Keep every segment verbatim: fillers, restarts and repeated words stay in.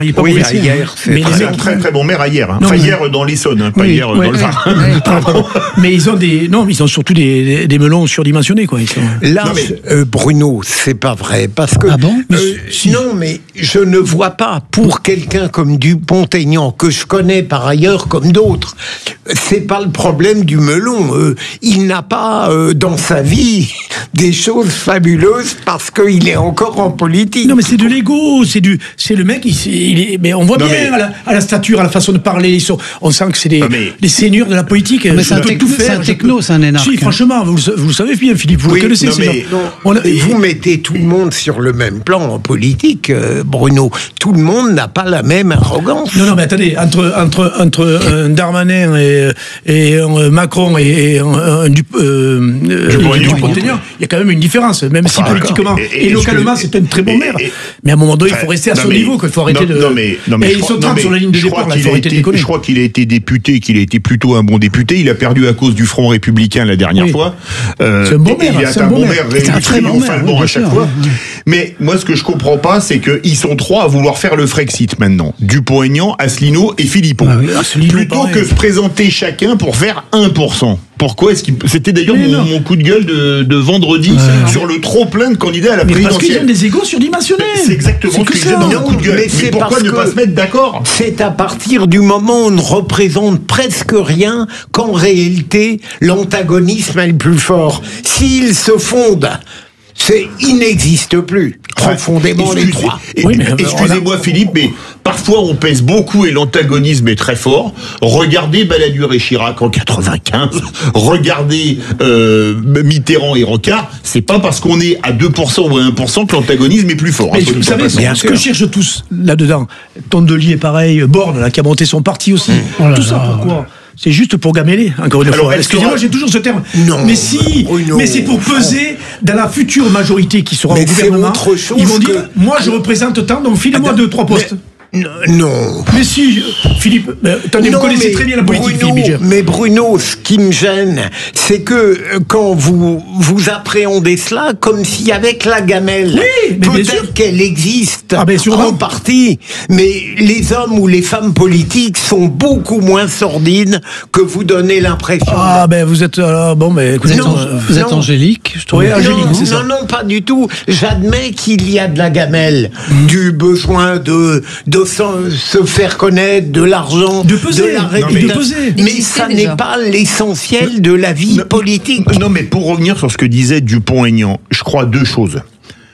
Il est pas oui, mauvais, à hier, c'est mais c'est un très très bon maire à hier. Hein. Non, enfin, mais... hier dans l'Essonne, hein, pas oui, hier ouais, dans le Var. Ouais, ouais, pardon. Mais ils ont des, non, ils ont surtout des, des, des melons surdimensionnés, quoi. Ils sont... Là, non, mais... euh, Bruno, c'est pas vrai, parce que ah bon euh, si. non, mais je ne vois pas pour quelqu'un comme Dupont-Aignan, que je connais par ailleurs comme d'autres, c'est pas le problème du melon. Euh, il n'a pas euh, dans sa vie des choses fabuleuses parce qu'il est encore en politique. Non, mais c'est de l'ego, c'est du, c'est le mec. Il, il est, mais on voit non, bien mais... à, la, à la stature, à la façon de parler. Ils sont, on sent que c'est des, mais... des seigneurs de la politique. Mais c'est un, peux techno, tout faire, c'est un techno, peux... c'est un énarque. Si, franchement, vous, vous le savez bien, Philippe, vous oui, le connaissez. Non, ces mais, gens. On a... Vous mettez tout le monde sur le même plan en politique, euh, Bruno. Tout le monde n'a pas la même arrogance. Non, non, mais attendez, entre, entre, entre un Darmanin et, et un Macron et, et un, un Dup, euh, Dupont-Aignan, il y a quand même une différence, même enfin, si politiquement et, et, et localement c'est un très bon maire. Et, et, mais à un moment donné, il faut rester à son mais, niveau, qu'il faut arrêter non, de. Non, mais, non, mais et ils sont trente sur la ligne de départ, là, il faut arrêter de déconner. Je crois qu'il a été député, qu'il a été plutôt un bon député. Il a perdu à cause du Front républicain la dernière oui. fois. Euh, c'est un bon maire. Il a un bon maire, triomphalement à chaque fois. Mais moi, ce que je comprends pas, c'est qu'ils sont trois à vouloir faire le Frexit maintenant. Dupont-Aignan, Asselineau et Philippon. Ah oui, Asselineau, plutôt pareil. Que se présenter chacun pour faire un pour cent. Pourquoi est-ce qu'il... C'était d'ailleurs mon, mon coup de gueule de, de vendredi ouais. sur le trop plein de candidats à la mais présidentielle. Parce qu'ils ont des égos surdimensionnés. C'est exactement c'est ce que, que je disais dans mon coup de gueule. Mais, mais pourquoi ne pas se mettre d'accord ? C'est à partir du moment où on ne représente presque rien qu'en réalité l'antagonisme est le plus fort. S'ils se fondent, c'est il n'existe plus profondément ouais. les trois. Et, oui, excusez-moi a... Philippe, mais parfois on pèse beaucoup et l'antagonisme est très fort. Regardez Balladur et Chirac en quatre-vingt-quinze, regardez euh, Mitterrand et Rocard, c'est pas parce qu'on est à deux pour cent ou à un pour cent que l'antagonisme est plus fort. Mais vous savez, ce sûr. que cherchent tous là-dedans, Tondelier pareil, Borne là, qui a monté son parti aussi, oh là tout là ça là, pourquoi ouais. C'est juste pour gameler, encore une Alors, fois. Excusez-moi, j'ai toujours ce terme. Non. Mais si, oh non. mais c'est pour peser dans la future majorité qui sera mais au gouvernement. Autre chose ils vont que... dire, moi je représente tant, donc filez-moi deux, trois postes. Mais... Non. Mais si, Philippe, mais, attendez, non, vous connaissez très bien la politique, Bruno, Philippe. Mais Bruno, ce qui me gêne, c'est que quand vous vous appréhendez cela comme si avec la gamelle, oui, peut-être qu'elle existe ah, en partie, mais les hommes ou les femmes politiques sont beaucoup moins sordides que vous donnez l'impression. Ah ben vous êtes euh, bon, mais vous êtes, non, en, vous êtes angélique, je trouve. Oui, angélique, non, c'est ça. Non, non, pas du tout. J'admets qu'il y a de la gamelle, mmh. du besoin de de se faire connaître, de l'argent, de, peser, de la réputation. Mais, mais ça n'est pas l'essentiel de la vie non, politique. Non, mais pour revenir sur ce que disait Dupont-Aignan, je crois deux choses.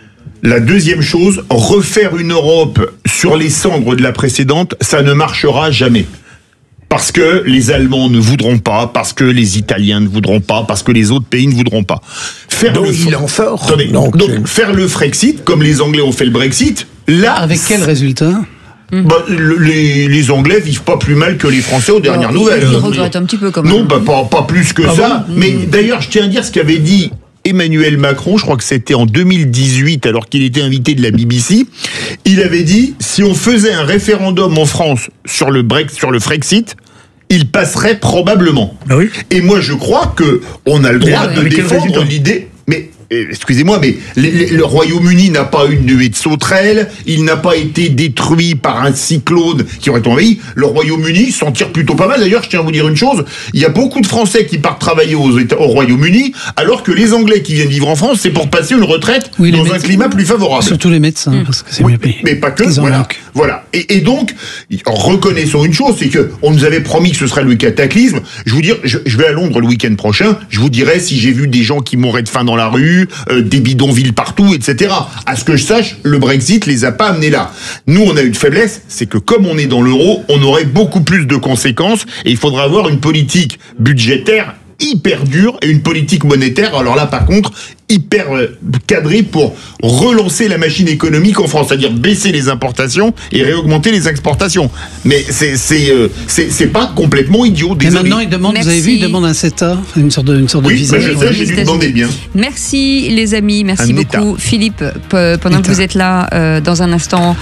La deuxième chose, refaire une Europe sur les cendres de la précédente, ça ne marchera jamais. Parce que les Allemands ne voudront pas, parce que les Italiens ne voudront pas, parce que les autres pays ne voudront pas. Faire donc le il en sort. Attendez, donc, donc faire le Frexit, comme les Anglais ont fait le Brexit, là... Avec quel résultat ? Bah, le, les, les Anglais vivent pas plus mal que les Français aux dernières Alors, nouvelles. Ils regrettent un petit peu quand même. Non, bah, pas, pas plus que ah ça. Bon mais mmh. d'ailleurs, je tiens à dire ce qu'avait dit Emmanuel Macron, je crois que c'était en deux mille dix-huit, alors qu'il était invité de la B B C. Il avait dit, si on faisait un référendum en France sur le Brexit, sur le Frexit, il passerait probablement. Ah oui. Et moi, je crois que on a le droit ah, de défendre l'idée... Mais excusez-moi, mais les, les, le Royaume-Uni n'a pas eu une nuée de sauterelles, il n'a pas été détruit par un cyclone qui aurait envahi. Le Royaume-Uni s'en tire plutôt pas mal. D'ailleurs, je tiens à vous dire une chose, il y a beaucoup de Français qui partent travailler aux États, au Royaume-Uni, alors que les Anglais qui viennent vivre en France, c'est pour passer une retraite oui, dans un climat plus favorable. Surtout les médecins, mmh. parce que c'est oui, mieux payé. Mais pas que, voilà. voilà. Et, et donc, reconnaissons une chose, c'est que on nous avait promis que ce serait le cataclysme. Je vous dire, je, je vais à Londres le week-end prochain, je vous dirai si j'ai vu des gens qui mouraient de faim dans la rue, Euh, des bidonvilles partout, et cetera. À ce que je sache, le Brexit les a pas amenés là. Nous, on a une faiblesse, c'est que comme on est dans l'euro, on aurait beaucoup plus de conséquences et il faudra avoir une politique budgétaire hyper dure et une politique monétaire, alors là par contre, hyper cadrée pour relancer la machine économique en France, c'est-à-dire baisser les importations et réaugmenter les exportations. Mais c'est c'est euh, c'est, c'est pas complètement idiot. Désolé. Et maintenant, il demande, vous avez vu, il demande un CETA, une sorte de, une sorte de oui, visa. Oui, bah, je sais, j'ai dû demander bien. Merci les amis, merci un beaucoup. État. Philippe, p- pendant état. que vous êtes là, euh, dans un instant,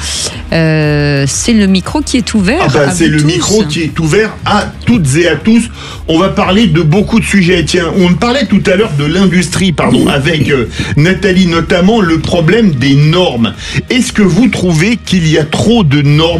euh, c'est le micro qui est ouvert. Ah bah, à c'est vous le tous. micro qui est ouvert à toutes et à tous. On va parler de beaucoup de sujets. Tiens, on parlait tout à l'heure de l'industrie, pardon, avec avec euh, Nathalie, notamment le problème des normes. Est-ce que vous trouvez qu'il y a trop de normes aujourd'hui ?